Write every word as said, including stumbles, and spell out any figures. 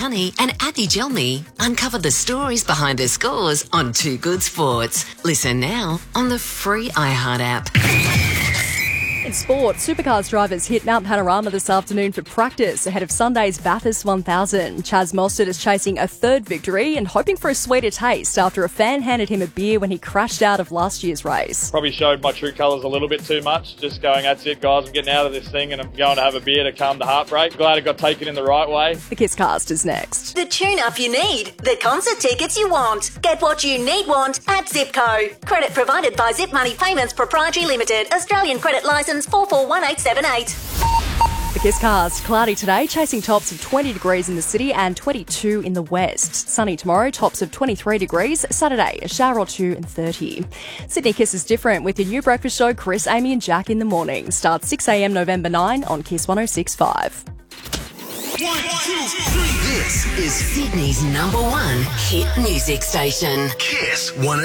Tunny and Abby Gelmy uncover the stories behind the scores on Too Good Sports. Listen now on the free iHeart app. In sport, Supercars drivers hit Mount Panorama this afternoon for practice ahead of Sunday's Bathurst one thousand. Chaz Mostert is chasing a third victory and hoping for a sweeter taste after a fan handed him a beer when he crashed out of last year's race. Probably showed my true colours a little bit too much, just going, that's it guys, I'm getting out of this thing and I'm going to have a beer to calm the heartbreak. Glad it got taken in the right way. The Kisscast is next. The tune-up you need, the concert tickets you want. Get what you need want at Zipco. Credit provided by Zip Money Payments Proprietary Limited. Australian credit licence four four one eight seven eight. The Kisscast, cloudy today, chasing tops of twenty degrees in the city and twenty-two in the west. Sunny tomorrow, tops of twenty-three degrees. Saturday, a shower or two and thirty. Sydney Kiss is different with your new breakfast show, Chris, Amy and Jack in the morning. Starts six a.m. November ninth on Kiss one oh six point five. One, two, three. This is Sydney's number one hit music station. Kiss one oh